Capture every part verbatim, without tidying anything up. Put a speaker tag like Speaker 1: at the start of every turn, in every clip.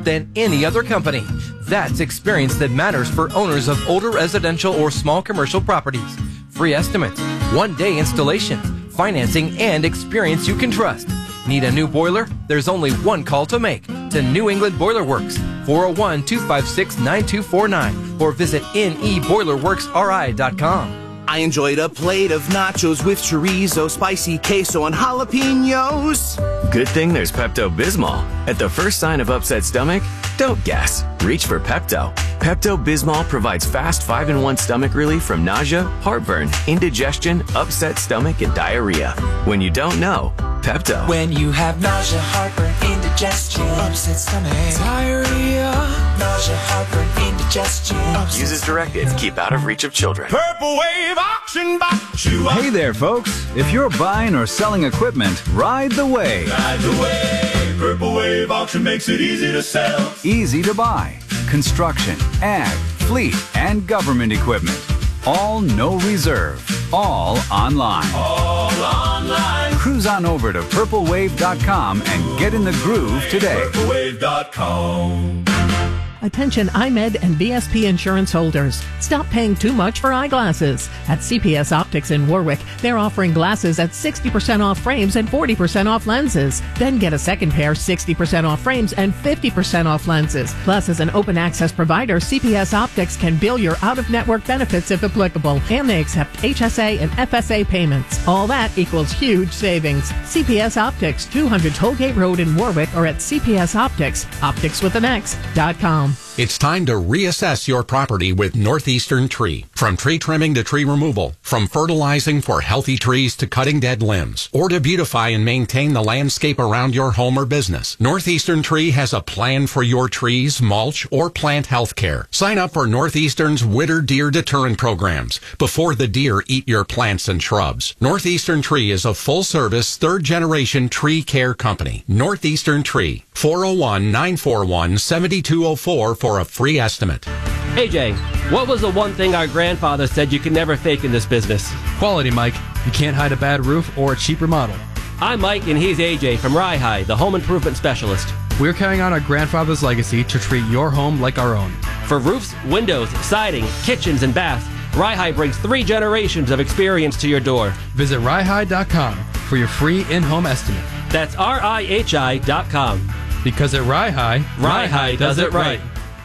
Speaker 1: than any other company. That's experience that matters for owners of older residential or small commercial properties. Free estimates, one-day installation, financing, and experience you can trust. Need a new boiler? There's only one call to make. To New England Boiler Works, four oh one, two five six, nine two four nine, or visit N E boiler works R I dot com.
Speaker 2: I enjoyed a plate of nachos with chorizo, spicy queso, and jalapenos.
Speaker 3: Good thing there's Pepto-Bismol. At the first sign of upset stomach, don't guess. Reach for Pepto. Pepto-Bismol provides fast five in one stomach relief from nausea, heartburn, indigestion, upset stomach, and diarrhea. When you don't know, Pepto.
Speaker 4: When you have nausea, heartburn, indigestion, upset stomach, diarrhea, nausea, heartburn, indigestion.
Speaker 3: Use as directed. Keep out of reach of children.
Speaker 5: Purple Wave Auction Box.
Speaker 6: Hey there, folks. If you're buying or selling equipment, ride the wave.
Speaker 5: Ride the wave. Purple Wave Auction makes it easy to sell.
Speaker 6: Easy to buy. Construction, ag, fleet, and government equipment. All no reserve. All online.
Speaker 5: All online.
Speaker 6: Cruise on over to purple wave dot com and get in the groove today.
Speaker 5: purple wave dot com.
Speaker 7: Attention iMed and B S P insurance holders. Stop paying too much for eyeglasses. At C P S Optics in Warwick, they're offering glasses at sixty percent off frames and forty percent off lenses. Then get a second pair sixty percent off frames and fifty percent off lenses. Plus, as an open access provider, C P S Optics can bill your out-of-network benefits if applicable. And they accept H S A and F S A payments. All that equals huge savings. C P S Optics, two hundred Tollgate Road in Warwick, or at C P S Optics, optics with an X, dot com.
Speaker 8: It's time to reassess your property with Northeastern Tree. From tree trimming to tree removal, from fertilizing for healthy trees to cutting dead limbs, or to beautify and maintain the landscape around your home or business, Northeastern Tree has a plan for your trees, mulch, or plant health care. Sign up for Northeastern's Winter Deer Deterrent programs before the deer eat your plants and shrubs. Northeastern Tree is a full-service, third-generation tree care company. Northeastern Tree, four oh one, nine four one, seven two oh four for a free estimate.
Speaker 9: A J, what was the one thing our grandfather said you could never fake in this business?
Speaker 10: Quality, Mike. You can't hide a bad roof or a cheap remodel.
Speaker 9: I'm Mike, and he's A J from Rye, the home improvement specialist.
Speaker 10: We're carrying on our grandfather's legacy to treat your home like our own.
Speaker 9: For roofs, windows, siding, kitchens, and baths, Rye brings three generations of experience to your door.
Speaker 10: Visit rye dot com for your free in-home estimate.
Speaker 9: That's R I H I dot com.
Speaker 10: Because at Rye High,
Speaker 9: Rye High does it right.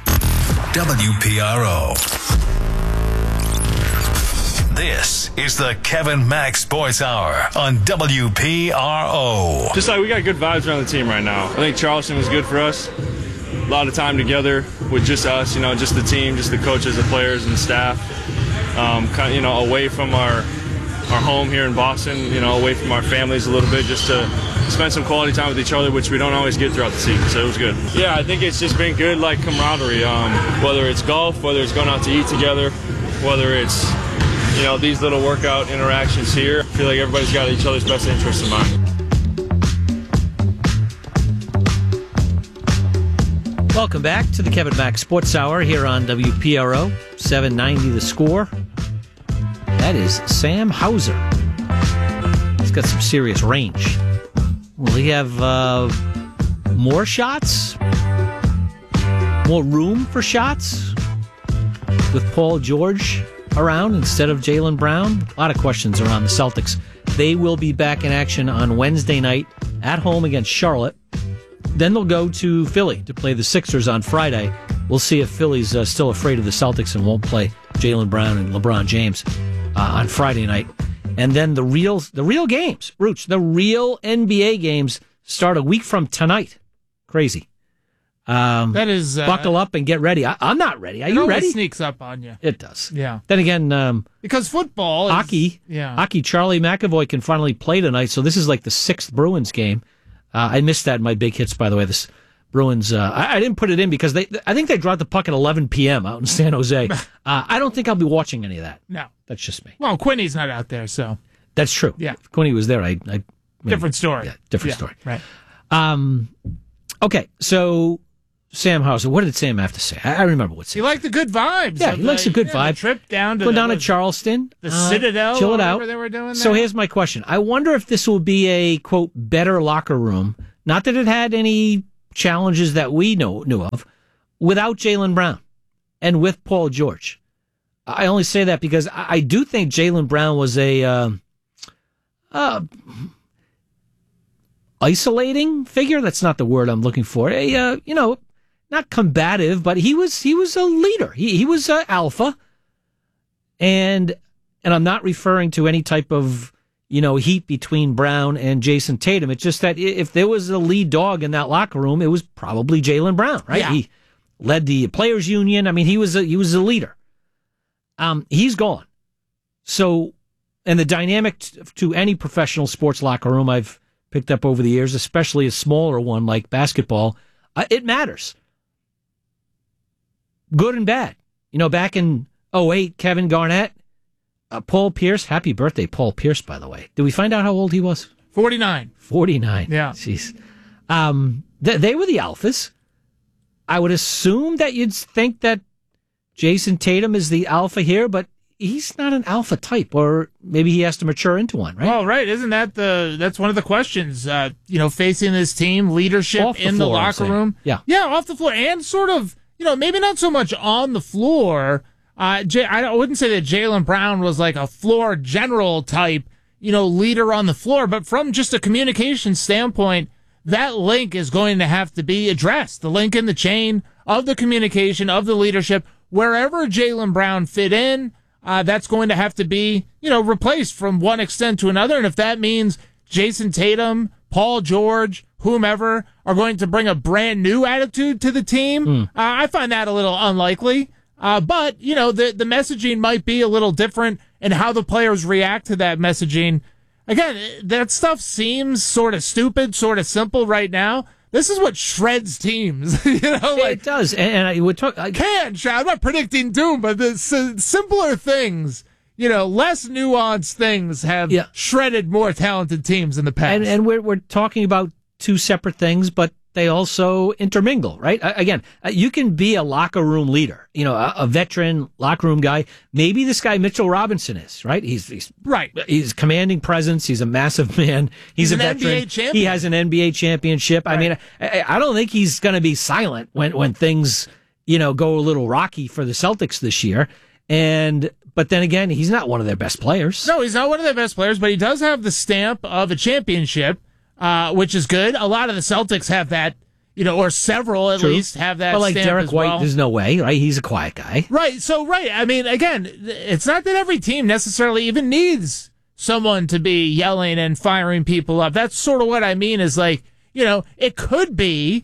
Speaker 11: W P R O. This is the Kevin Mack Sports Hour on W P R O.
Speaker 12: Just like we got good vibes around the team right now. I think Charleston was good for us. A lot of time together with just us, you know, just the team, just the coaches, the players, and the staff. Um, kind of, you know, away from our our home here in Boston, you know, away from our families a little bit, just to spend some quality time with each other, which we don't always get throughout the season. So it was good. Yeah, I think it's just been good, like camaraderie. Um, whether it's golf, whether it's going out to eat together, whether it's, you know, these little workout interactions here. I feel like everybody's got each other's best interests in mind.
Speaker 13: Welcome back to the Kevin Mack Sports Hour here on W P R O, seven ninety The Score. That is Sam Hauser. He's got some serious range. Will he have uh, more shots? More room for shots? With Paul George around instead of Jaylen Brown? A lot of questions around the Celtics. They will be back in action on Wednesday night at home against Charlotte. Then they'll go to Philly to play the Sixers on Friday. We'll see if Philly's uh, still afraid of the Celtics and won't play Jaylen Brown and LeBron James uh, on Friday night. And then the real the real games, Rooch, the real N B A games start a week from tonight. Crazy. Um,
Speaker 14: that is... Uh,
Speaker 13: buckle up and get ready. I, I'm not ready. Are you ready?
Speaker 14: It sneaks up on you.
Speaker 13: It does.
Speaker 14: Yeah.
Speaker 13: Then again... Um,
Speaker 14: because football is...
Speaker 13: Hockey.
Speaker 14: Yeah.
Speaker 13: Hockey, Charlie McAvoy can finally play tonight, so this is like the sixth Bruins game. Uh, I missed that in my big hits, by the way. This Bruins, uh, I, I didn't put it in because they. I think they dropped the puck at eleven p.m. out in San Jose. Uh, I don't think I'll be watching any of that.
Speaker 14: No.
Speaker 13: That's just me.
Speaker 14: Well, Quinny's not out there, so.
Speaker 13: That's true.
Speaker 14: Yeah.
Speaker 13: If Quinny was there, I. I maybe,
Speaker 14: different story.
Speaker 13: Yeah, different
Speaker 14: yeah,
Speaker 13: story.
Speaker 14: Right.
Speaker 13: Um. Okay, so Sam Hauser, what did Sam have to say? I, I remember what Sam
Speaker 14: He liked the good vibes.
Speaker 13: Yeah, he likes a good
Speaker 14: yeah,
Speaker 13: vibe.
Speaker 14: The trip down to
Speaker 13: Go
Speaker 14: the,
Speaker 13: down to Charleston.
Speaker 14: The
Speaker 13: uh,
Speaker 14: Citadel.
Speaker 13: Chill it out.
Speaker 14: They were doing
Speaker 13: so
Speaker 14: there.
Speaker 13: here's my question. I wonder if this will be a, quote, better locker room. Not that it had any challenges that we know knew of without Jaylen Brown and with Paul George. I only say that because I, I do think Jaylen Brown was a uh, uh, isolating figure. That's not the word I'm looking for. A uh, you know, not combative, but he was he was a leader. He he was uh, alpha, and and I'm not referring to any type of you know heat between Brown and Jason Tatum. It's just that if there was a lead dog in that locker room, it was probably Jaylen Brown, right?
Speaker 14: Yeah.
Speaker 13: He led the players' union. I mean, he was a, he was a leader. Um, he's gone. So, and the dynamic t- to any professional sports locker room I've picked up over the years, especially a smaller one like basketball, uh, it matters. Good and bad. You know, back in oh eight, Kevin Garnett, uh, Paul Pierce, happy birthday, Paul Pierce, by the way. Did we find out how old he was?
Speaker 14: forty-nine.
Speaker 13: forty-nine.
Speaker 14: Yeah.
Speaker 13: Jeez. Um, th- they were the alphas. I would assume that you'd think that Jason Tatum is the alpha here, but he's not an alpha type, or maybe he has to mature into one, right?
Speaker 14: Well, right. Isn't that the, that's one of the questions, uh, you know, facing this team, leadership
Speaker 13: Off the
Speaker 14: in the
Speaker 13: floor, I'm
Speaker 14: locker
Speaker 13: saying.
Speaker 14: room.
Speaker 13: Yeah.
Speaker 14: Yeah, off the floor and sort of, you know, maybe not so much on the floor. Uh, J- I wouldn't say that Jaylen Brown was like a floor general type, you know, leader on the floor, but from just a communication standpoint, that link is going to have to be addressed. The link in the chain of the communication, of the leadership, wherever Jaylen Brown fit in, uh, that's going to have to be, you know, replaced from one extent to another. And if that means Jason Tatum, Paul George, whomever are going to bring a brand new attitude to the team, mm. uh, I find that a little unlikely. Uh, but, you know, the, the messaging might be a little different and how the players react to that messaging. Again, that stuff seems sort of stupid, sort of simple right now. This is what shreds teams. you know, like,
Speaker 13: it does. And, and I would talk. I
Speaker 14: can, I'm not predicting doom, but the s- simpler things, you know, less nuanced things have yeah. shredded more talented teams in the past.
Speaker 13: And, and we're we're talking about two separate things, but they also intermingle, right? Again, you can be a locker room leader, you know, a, a veteran locker room guy. Maybe this guy Mitchell Robinson is, right? He's, he's
Speaker 14: right.
Speaker 13: He's commanding presence. He's a massive man. He's, he's a veteran. N B A champion. He has an N B A championship. Right. I mean, I, I don't think he's going to be silent when when things, you know, go a little rocky for the Celtics this year. And but then again, he's not one of their best players.
Speaker 14: No, he's not one of their best players, but he does have the stamp of a championship. Uh, which is good. A lot of the Celtics have that, you know, or several at
Speaker 13: True.
Speaker 14: least have that.
Speaker 13: But like
Speaker 14: stamp
Speaker 13: Derek
Speaker 14: as
Speaker 13: White,
Speaker 14: well.
Speaker 13: There's no way, right? He's a quiet guy.
Speaker 14: Right. So, right. I mean, again, it's not that every team necessarily even needs someone to be yelling and firing people up. That's sort of what I mean is like, you know, it could be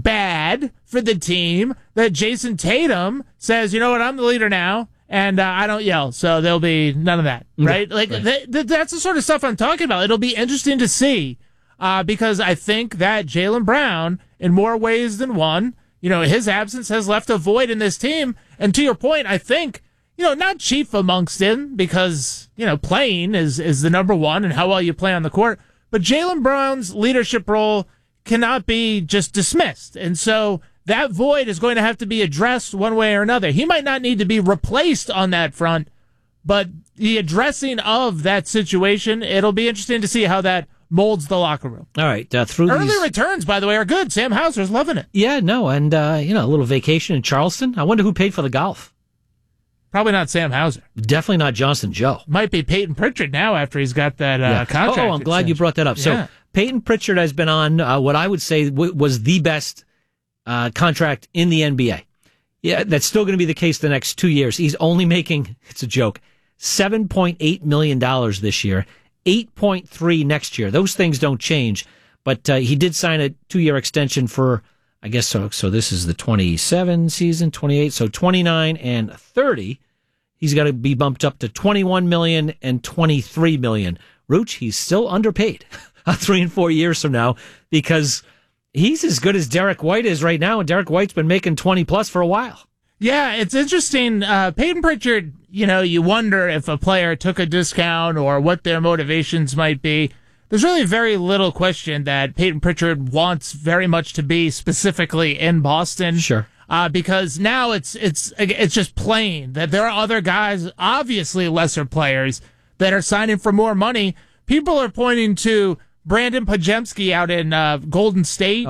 Speaker 14: bad for the team that Jason Tatum says, you know what, I'm the leader now. And uh, I don't yell, so there'll be none of that, right?
Speaker 13: Yeah,
Speaker 14: like
Speaker 13: right.
Speaker 14: Th- th- that's the sort of stuff I'm talking about. It'll be interesting to see. Uh, because I think that Jaylen Brown, in more ways than one, you know, his absence has left a void in this team. And to your point, I think, you know, not chief amongst them because, you know, playing is, is the number one and how well you play on the court. But Jaylen Brown's leadership role cannot be just dismissed. And so that void is going to have to be addressed one way or another. He might not need to be replaced on that front, but the addressing of that situation, it'll be interesting to see how that molds the locker room.
Speaker 13: All right. Uh, through
Speaker 14: Early
Speaker 13: these...
Speaker 14: returns, by the way, are good. Sam Hauser's loving it.
Speaker 13: Yeah, no, and, uh, you know, a little vacation in Charleston. I wonder who paid for the golf.
Speaker 14: Probably not Sam Hauser.
Speaker 13: Definitely not Johnson Joe.
Speaker 14: Might be Peyton Pritchard now after he's got that uh,
Speaker 13: yeah.
Speaker 14: contract.
Speaker 13: Oh, I'm glad
Speaker 14: extension.
Speaker 13: you brought that up.
Speaker 14: Yeah.
Speaker 13: So Peyton Pritchard has been on uh, what I would say w- was the best uh, contract in the N B A. Yeah, that's still going to be the case the next two years. He's only making, it's a joke, seven point eight million dollars this year. eight point three next year. Those things don't change, but uh, he did sign a two-year extension for, I guess, so So this is the twenty-seven season, twenty-eight, so twenty-nine and thirty. He's got to be bumped up to twenty-one million dollars and twenty-three million dollars. Rooch, he's still underpaid three and four years from now because he's as good as Derek White is right now, and Derek White's been making twenty plus for a while.
Speaker 14: Yeah, it's interesting. Uh, Peyton Pritchard, you know, you wonder if a player took a discount or what their motivations might be. There's really very little question that Peyton Pritchard wants very much to be specifically in Boston.
Speaker 13: Sure.
Speaker 14: Uh, because now it's it's it's just plain that there are other guys, obviously lesser players, that are signing for more money. People are pointing to Brandon Podziemski out in uh, Golden State.
Speaker 13: Oh, yeah.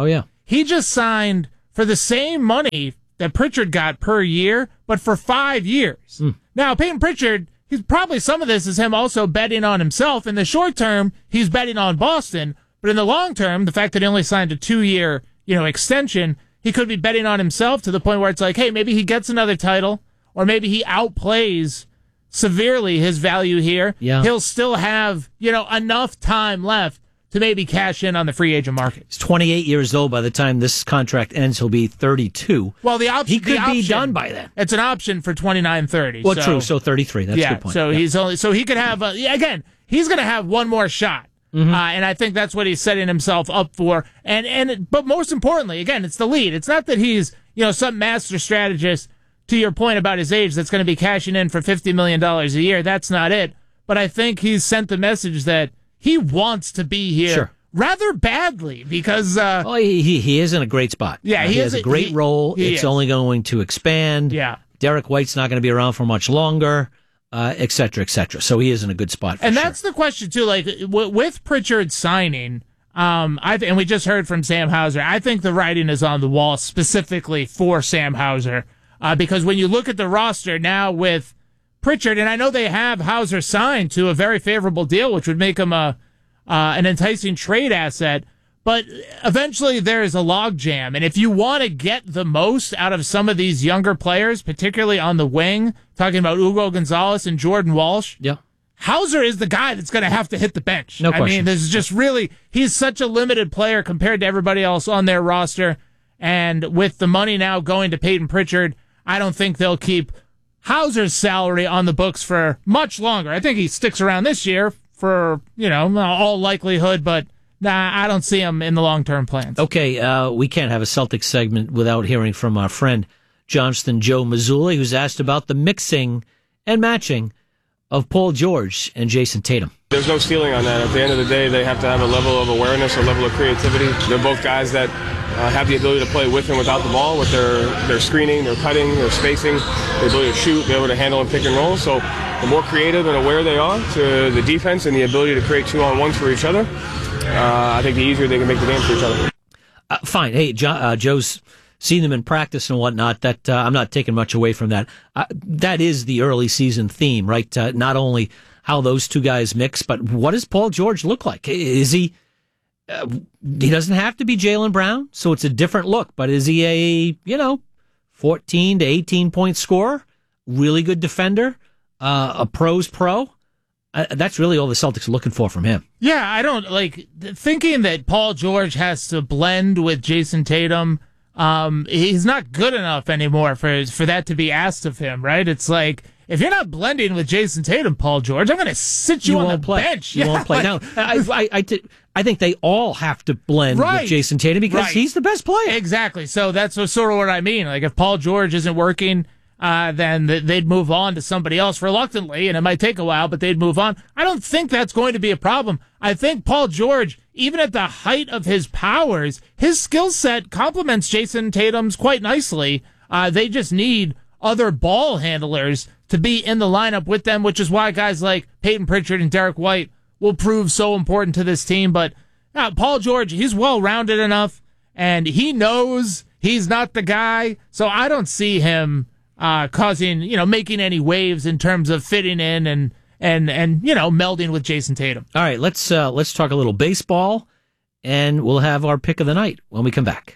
Speaker 14: he just signed for the same money that Pritchard got per year, but for five years. Mm. Now, Peyton Pritchard, he's probably some of this is him also betting on himself. In the short term, he's betting on Boston, but in the long term, the fact that he only signed a two-year, you know, extension, he could be betting on himself to the point where it's like, hey, maybe he gets another title, or maybe he outplays severely his value here.
Speaker 13: Yeah.
Speaker 14: He'll still have, you know, enough time left to maybe cash in on the free agent market.
Speaker 13: He's twenty-eight years old. By the time this contract ends, he'll be thirty-two.
Speaker 14: Well, the option
Speaker 13: he could
Speaker 14: the option,
Speaker 13: be done by then.
Speaker 14: It's an option for twenty-nine thirty.
Speaker 13: Well,
Speaker 14: so,
Speaker 13: true. So thirty-three. That's
Speaker 14: yeah,
Speaker 13: a good point.
Speaker 14: So
Speaker 13: yeah.
Speaker 14: he's only so he could have uh, yeah, again. He's going to have one more shot, mm-hmm. uh, and I think that's what he's setting himself up for. And and but most importantly, again, it's the lead. It's not that he's you know some master strategist. To your point about his age, that's going to be cashing in for fifty million dollars a year. That's not it. But I think he's sent the message that he wants to be here.
Speaker 13: Sure.
Speaker 14: Rather badly because uh,
Speaker 13: oh, he, he he is in a great spot.
Speaker 14: Yeah,
Speaker 13: uh,
Speaker 14: he,
Speaker 13: he has
Speaker 14: is
Speaker 13: a great
Speaker 14: he,
Speaker 13: role.
Speaker 14: He
Speaker 13: it's
Speaker 14: is.
Speaker 13: only going to expand.
Speaker 14: Yeah,
Speaker 13: Derek White's not going to be around for much longer, uh, et cetera, et cetera. So he is in a good spot. For
Speaker 14: and
Speaker 13: sure.
Speaker 14: that's the question too. Like w- with Pritchard signing, um, I th- and we just heard from Sam Hauser. I think the writing is on the wall specifically for Sam Hauser uh, because when you look at the roster now with Pritchard, and I know they have Hauser signed to a very favorable deal, which would make him a uh, an enticing trade asset. But eventually there is a logjam. And if you want to get the most out of some of these younger players, particularly on the wing, talking about Hugo Gonzalez and Jordan Walsh,
Speaker 13: yeah.
Speaker 14: Hauser is the guy that's going to have to hit the bench.
Speaker 13: No
Speaker 14: I
Speaker 13: question.
Speaker 14: mean, this is just really, he's such a limited player compared to everybody else on their roster. And with the money now going to Peyton Pritchard, I don't think they'll keep Hauser's salary on the books for much longer. I think he sticks around this year for, you know, all likelihood, but nah, I don't see him in the long-term plans.
Speaker 13: Okay, uh, we can't have a Celtics segment without hearing from our friend Johnston Joe Mazzulla, who's asked about the mixing and matching of Paul George and Jason Tatum.
Speaker 15: There's no ceiling on that. At the end of the day, they have to have a level of awareness, a level of creativity. They're both guys that uh, have the ability to play with and without the ball, with their, their screening, their cutting, their spacing, the ability to shoot, be able to handle and pick and roll. So the more creative and aware they are to the defense and the ability to create two-on-ones for each other, Uh, I think the easier they can make the game for each other.
Speaker 13: Uh, fine. Hey, jo- uh, Joe's seen them in practice and whatnot. That uh, I'm not taking much away from that. Uh, that is the early season theme, right? Uh, not only how those two guys mix, but what does Paul George look like? Is he? Uh, he doesn't have to be Jaylen Brown, so it's a different look. But is he a you know fourteen to eighteen point scorer? Really good defender, uh, a pro's pro. Uh, that's really all the Celtics are looking for from him.
Speaker 14: Yeah, I don't like thinking that Paul George has to blend with Jason Tatum. Um, he's not good enough anymore for for that to be asked of him, right? It's like, if you're not blending with Jason Tatum, Paul George, I'm going to sit you,
Speaker 13: you
Speaker 14: on
Speaker 13: won't
Speaker 14: the
Speaker 13: play.
Speaker 14: bench.
Speaker 13: You
Speaker 14: yeah,
Speaker 13: won't play.
Speaker 14: like,
Speaker 13: now, I, I, I, t- I think they all have to blend
Speaker 14: right,
Speaker 13: with Jason Tatum because
Speaker 14: right.
Speaker 13: he's the best player.
Speaker 14: Exactly. So that's sort of what I mean. Like, if Paul George isn't working, uh, then they'd move on to somebody else reluctantly, and it might take a while, but they'd move on. I don't think that's going to be a problem. I think Paul George, even at the height of his powers, his skill set complements Jason Tatum's quite nicely. Uh, they just need other ball handlers to be in the lineup with them, which is why guys like Peyton Pritchard and Derek White will prove so important to this team. But uh, Paul George, he's well-rounded enough, and he knows he's not the guy, so I don't see him uh, causing, you know, making any waves in terms of fitting in and, and, and you know, melding with Jason Tatum.
Speaker 13: All right, let's uh, let's talk a little baseball, and we'll have our pick of the night when we come back.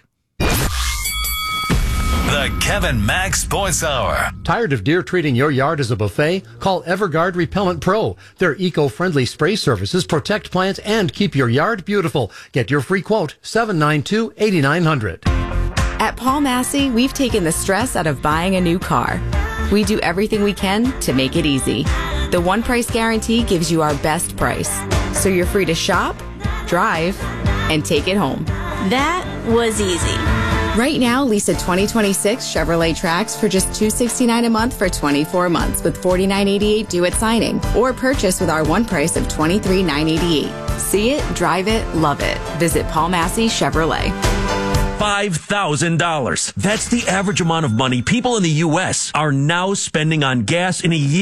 Speaker 11: The Kevin Max Sports Hour.
Speaker 16: Tired of deer treating your yard as a buffet? Call Everguard Repellent Pro. Their eco-friendly spray services protect plants and keep your yard beautiful. Get your free quote, seven nine two, eight nine zero zero.
Speaker 17: At Paul Massey, we've taken the stress out of buying a new car. We do everything we can to make it easy. The One Price Guarantee gives you our best price, so you're free to shop, drive, and take it home.
Speaker 18: That was easy.
Speaker 17: Right now, lease a twenty twenty-six Chevrolet Trax for just two hundred sixty-nine dollars a month for twenty-four months with forty-nine eighty-eight due at signing, or purchase with our one price of twenty-three nine eighty-eight. See it, drive it, love it. Visit Paul Massey Chevrolet.
Speaker 19: five thousand dollars. That's the average amount of money people in the U S are now spending on gas in a year.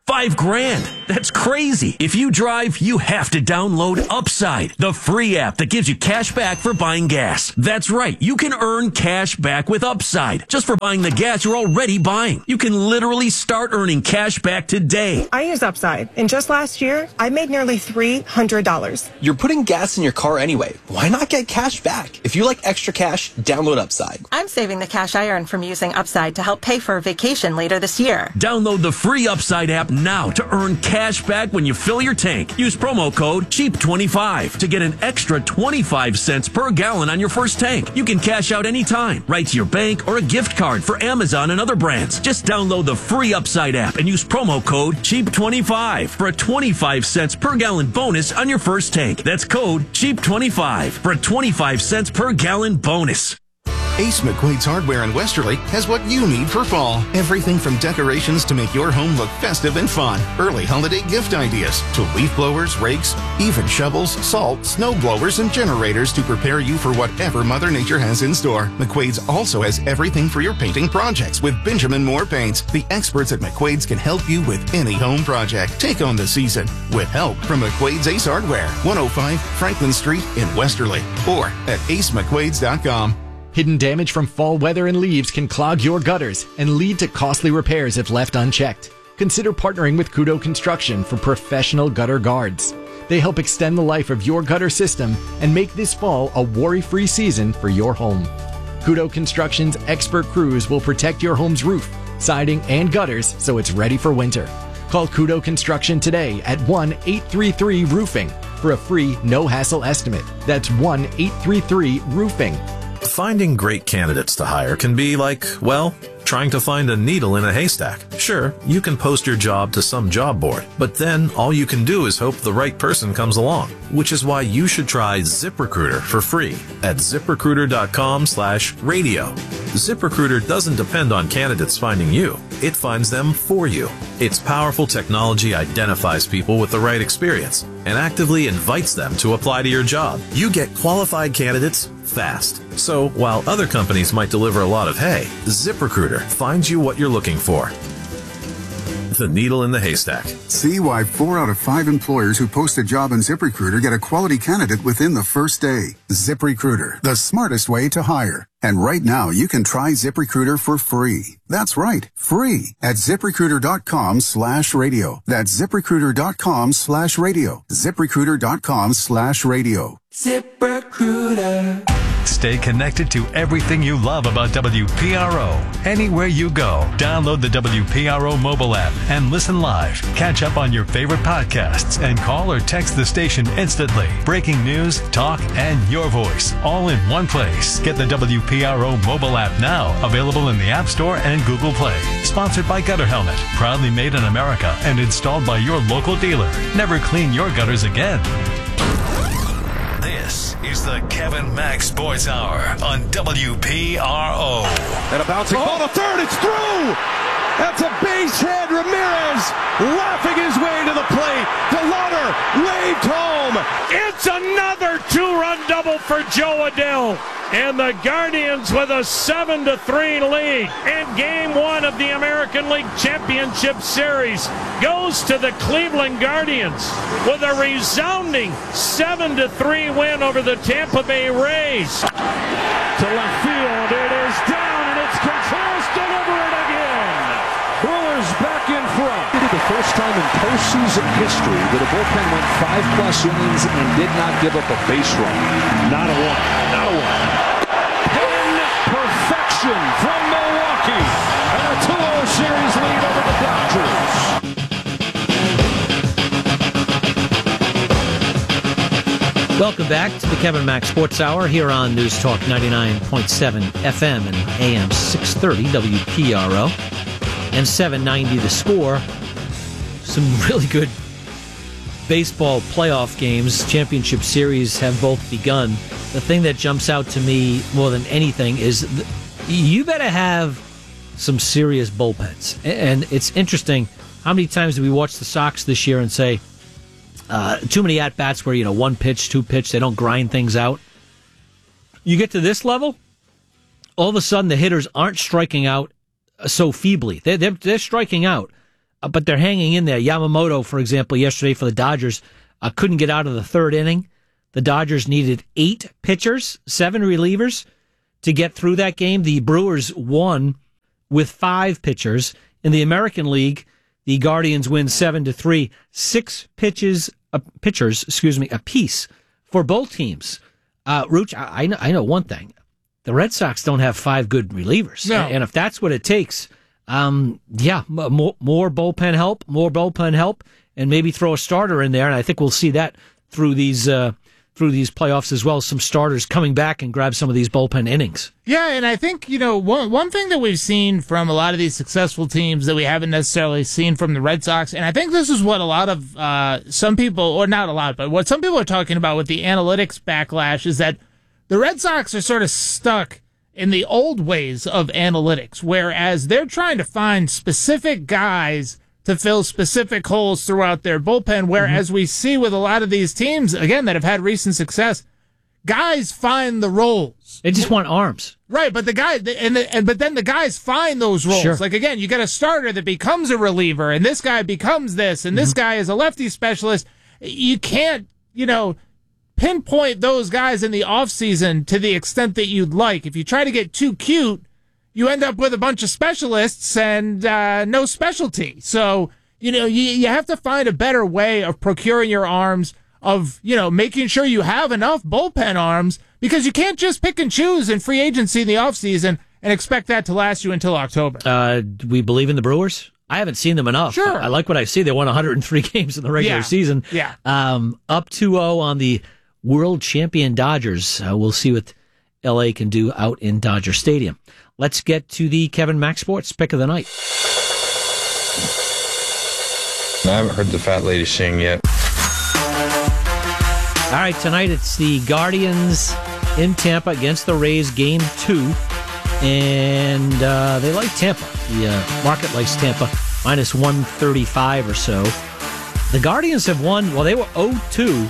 Speaker 19: Five grand. That's crazy. If you drive, you have to download Upside, the free app that gives you cash back for buying gas. That's right. You can earn cash back with Upside just for buying the gas you're already buying. You can literally start earning cash back today.
Speaker 20: I use Upside, and just last year, I made nearly three hundred dollars.
Speaker 21: You're putting gas in your car anyway. Why not get cash back? If you like extra cash, download Upside.
Speaker 20: I'm saving the cash I earn from using Upside to help pay for a vacation later this year.
Speaker 19: Download the free Upside app now to earn cash back when you fill your tank. Use promo code cheap twenty-five to get an extra twenty-five cents per gallon on your first tank. You can cash out anytime, right to your bank or a gift card for Amazon and other brands. Just download the free Upside app and use promo code cheap twenty-five for a twenty-five cents per gallon bonus on your first tank. That's code cheap twenty-five for a twenty-five cents per gallon bonus.
Speaker 22: Ace McQuaid's Hardware in Westerly has what you need for fall. Everything from decorations to make your home look festive and fun. Early holiday gift ideas to leaf blowers, rakes, even shovels, salt, snow blowers, and generators to prepare you for whatever Mother Nature has in store. McQuaid's also has everything for your painting projects with Benjamin Moore Paints. The experts at McQuaid's can help you with any home project. Take on the season with help from McQuaid's Ace Hardware, one oh five Franklin Street in Westerly, or at ace mcquaids dot com.
Speaker 23: Hidden damage from fall weather and leaves can clog your gutters and lead to costly repairs if left unchecked. Consider partnering with Kudo Construction for professional gutter guards. They help extend the life of your gutter system and make this fall a worry-free season for your home. Kudo Construction's expert crews will protect your home's roof, siding, and gutters so it's ready for winter. Call Kudo Construction today at one eight three three roofing for a free, no-hassle estimate. That's one eight three three roofing.
Speaker 24: Finding great candidates to hire can be like, well, trying to find a needle in a haystack. Sure, you can post your job to some job board, but then all you can do is hope the right person comes along, which is why you should try ZipRecruiter for free at ZipRecruiter.com slash radio. ZipRecruiter doesn't depend on candidates finding you. It finds them for you. Its powerful technology identifies people with the right experience and actively invites them to apply to your job. You get qualified candidates fast. So while other companies might deliver a lot of hay, ZipRecruiter finds you what you're looking for. The needle in the haystack.
Speaker 25: See why four out of five employers who post a job on ZipRecruiter get a quality candidate within the first day. ZipRecruiter, the smartest way to hire. And right now, you can try ZipRecruiter for free. That's right, free at ZipRecruiter.com slash radio. That's ZipRecruiter.com slash radio. ZipRecruiter.com slash radio.
Speaker 11: ZipRecruiter. Stay connected to everything you love about W P R O. Anywhere you go, download the W P R O mobile app and listen live. Catch up on your favorite podcasts and call or text the station instantly. Breaking news, talk, and your voice all in one place. Get the W P R O mobile app now, available in the App Store and Google Play. Sponsored by Gutter Helmet, proudly made in America and installed by your local dealer. Never clean your gutters again. This is the Kevin Mack Sports Hour on W P R O.
Speaker 26: And a bouncing ball to third, it's through! That's a base hit. Ramirez laughing his way to the plate. DeLauder waved home.
Speaker 27: It's another two-run double for Joe Adell. And the Guardians with a seven to three lead. And game one of the American League Championship Series goes to the Cleveland Guardians with a resounding seven to three win over the Tampa Bay Rays. To left field, it is down, and it's Contreras deliver it again. Brewers back in front.
Speaker 28: The first time in postseason history that a bullpen went five-plus innings and did not give up a base run.
Speaker 27: Not a one. Not a one.
Speaker 26: Pin perfection from Milwaukee. And a two oh series lead over the Dodgers.
Speaker 13: Welcome back to the Kevin Mack Sports Hour here on News Talk ninety-nine point seven F M and A M six thirty W P R O and seven ninety The Score. Some really good baseball playoff games, championship series have both begun. The thing that jumps out to me more than anything is th- you better have some serious bullpens. And it's interesting, how many times do we watch the Sox this year and say, uh, too many at-bats where, you know, one pitch, two pitch, they don't grind things out. You get to this level, all of a sudden the hitters aren't striking out so feebly. They're, they're, they're striking out but they're hanging in there. Yamamoto, for example, yesterday for the Dodgers, uh, couldn't get out of the third inning. The Dodgers needed eight pitchers, seven relievers to get through that game. The Brewers won with five pitchers. In the American League, the Guardians win seven to three. Six pitches, uh, pitchers, excuse me, apiece for both teams. Uh, Rooch, I, I, know, I know one thing. The Red Sox don't have five good relievers.
Speaker 14: No.
Speaker 13: And if that's what it takes, um, yeah, more, more bullpen help, more bullpen help, and maybe throw a starter in there. And I think we'll see that through these uh, through these playoffs as well. Some starters coming back and grab some of these bullpen innings.
Speaker 14: Yeah, and I think, you know, one one thing that we've seen from a lot of these successful teams that we haven't necessarily seen from the Red Sox, and I think this is what a lot of uh, some people, or not a lot, but what some people are talking about with the analytics backlash is that the Red Sox are sort of stuck in the old ways of analytics, whereas they're trying to find specific guys to fill specific holes throughout their bullpen, whereas mm-hmm. we see with a lot of these teams, again, that have had recent success, guys find the roles.
Speaker 13: They just want arms.
Speaker 14: Right, but the guy, and, the, and but then the guys find those roles.
Speaker 13: Sure.
Speaker 14: Like, again, you got a starter that becomes a reliever, and this guy becomes this, and mm-hmm. this guy is a lefty specialist. You can't, you know, pinpoint those guys in the offseason to the extent that you'd like. If you try to get too cute, you end up with a bunch of specialists and uh, no specialty. So, you know, you, you have to find a better way of procuring your arms, of, you know, making sure you have enough bullpen arms, because you can't just pick and choose in free agency in the offseason and expect that to last you until October.
Speaker 13: Uh, do we believe in the Brewers? I haven't seen them enough.
Speaker 14: Sure.
Speaker 13: I like what I see. They won one hundred three games in the regular
Speaker 14: yeah.
Speaker 13: season.
Speaker 14: Yeah.
Speaker 13: Um, up two oh on the world champion Dodgers. Uh, we'll see what L A can do out in Dodger Stadium. Let's get to the Kevin Mack Sports pick of the night.
Speaker 1: I haven't heard the fat lady sing yet.
Speaker 13: All right, tonight it's the Guardians in Tampa against the Rays, game two. And uh, they like Tampa. The uh, market likes Tampa, minus one thirty-five or so. The Guardians have won, well, they were oh two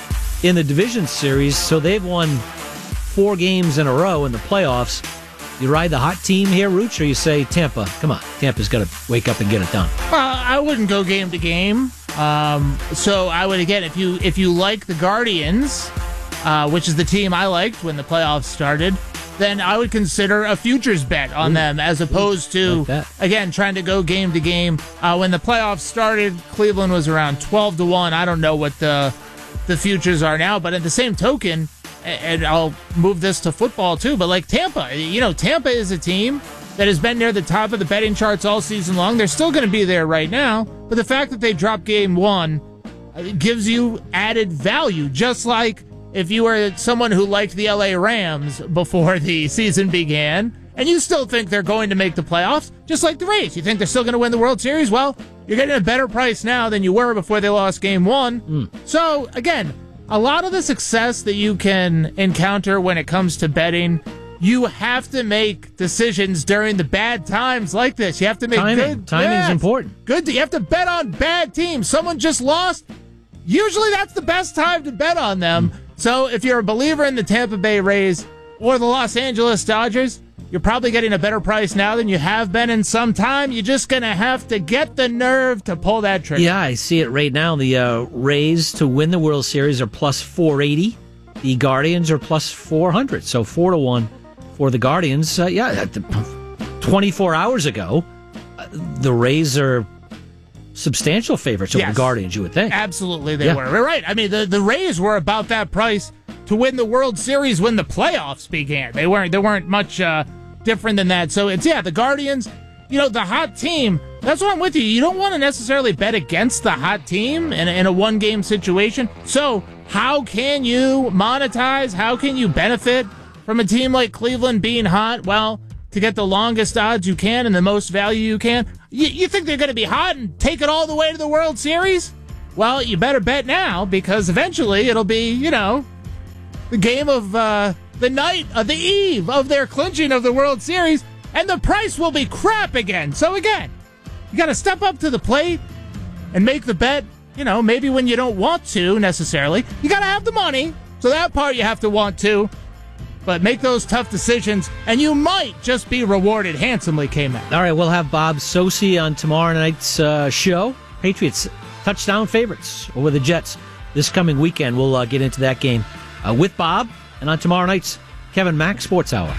Speaker 13: in the division series, so they've won four games in a row in the playoffs. You ride the hot team here, Rooch, or you say Tampa, come on, Tampa's got to wake up and get it done?
Speaker 14: Well, I wouldn't go game to game. Um, so I would, again, if you if you like the Guardians, uh, which is the team I liked when the playoffs started, then I would consider a futures bet on Ooh. them as opposed to, like again, trying to go game to game. Uh, when the playoffs started, Cleveland was around twelve to one. I don't know what the the futures are now, but at the same token, and I'll move this to football too, but like Tampa, you know, Tampa is a team that has been near the top of the betting charts all season long. They're still going to be there right now, but the fact that they dropped game one gives you added value, just like if you were someone who liked the L A Rams before the season began, and you still think they're going to make the playoffs, just like the Rays. You think they're still going to win the World Series? Well, you're getting a better price now than you were before they lost game one.
Speaker 13: Mm.
Speaker 14: So, again, a lot of the success that you can encounter when it comes to betting, you have to make decisions during the bad times like this. You have to make
Speaker 13: Timing.
Speaker 14: good...
Speaker 13: Timing
Speaker 14: yes,
Speaker 13: is important.
Speaker 14: Good. You have to bet on bad teams. Someone just lost. Usually that's the best time to bet on them. Mm. So if you're a believer in the Tampa Bay Rays or the Los Angeles Dodgers, you're probably getting a better price now than you have been in some time. You're just going to have to get the nerve to pull that trigger.
Speaker 13: Yeah, I see it right now. The uh, Rays to win the World Series are plus four eighty. The Guardians are plus four hundred. So four to one for the Guardians. Uh, yeah, twenty-four hours ago, uh, the Rays are substantial favorites over
Speaker 14: yes.
Speaker 13: the Guardians, you would think.
Speaker 14: Absolutely, they
Speaker 13: yeah.
Speaker 14: were. We're right. I mean, the, the Rays were about that price to win the World Series when the playoffs began. They weren't. They weren't much uh, different than that. So it's yeah, the Guardians. You know, the hot team. That's what I'm with you. You don't want to necessarily bet against the hot team in a, in a one game situation. So how can you monetize? How can you benefit from a team like Cleveland being hot? Well, to get the longest odds you can and the most value you can. You, you think they're going to be hot and take it all the way to the World Series? Well, you better bet now, because eventually it'll be, you know, the game of uh, the night, of the eve of their clinching of the World Series, and the price will be crap again. So again, you got to step up to the plate and make the bet, you know, maybe when you don't want to necessarily. You got to have the money, so that part you have to want to. but make those tough decisions, and you might just be rewarded handsomely, K-Mac.
Speaker 13: All right, we'll have Bob Sosi on tomorrow night's uh, show. Patriots touchdown favorites over the Jets this coming weekend. We'll uh, get into that game uh, with Bob, and on tomorrow night's Kevin Mack Sports Hour.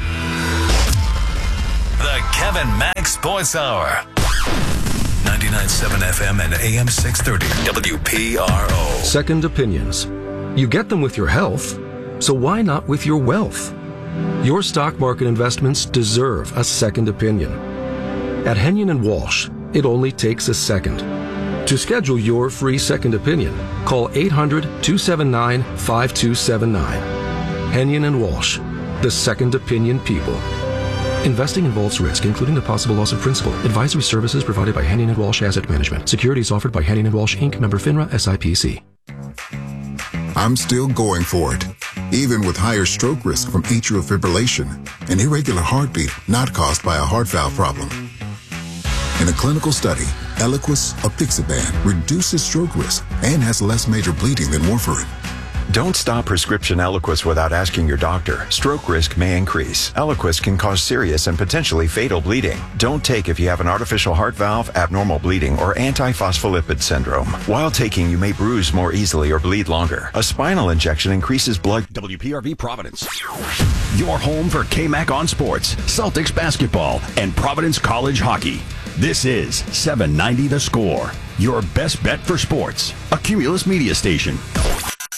Speaker 11: The Kevin Mack Sports Hour. ninety-nine point seven F M and A M six thirty W P R O.
Speaker 2: Second opinions. You get them with your health, so why not with your wealth? Your stock market investments deserve a second opinion. At Henyon and Walsh, it only takes a second. To schedule your free second opinion, call eight hundred, two seven nine, five two seven nine. Henyon and Walsh, the second opinion people. Investing involves risk, including the possible loss of principal. Advisory services provided by Henyon and Walsh Asset Management. Securities offered by Henyon and Walsh, Incorporated. Member FINRA, S I P C.
Speaker 25: I'm still going for it, even with higher stroke risk from atrial fibrillation, an irregular heartbeat not caused by a heart valve problem. In a clinical study, Eliquis apixaban reduces stroke risk and has less major bleeding than warfarin.
Speaker 3: Don't stop prescription Eliquis without asking your doctor. Stroke risk may increase. Eliquis can cause serious and potentially fatal bleeding. Don't take if you have an artificial heart valve, abnormal bleeding, or antiphospholipid syndrome. While taking, you may bruise more easily or bleed longer. A spinal injection increases blood.
Speaker 4: W P R V Providence. Your home for K-Mac on sports, Celtics basketball, and Providence College hockey. This is seven ninety The Score, your best bet for sports. A Cumulus media station.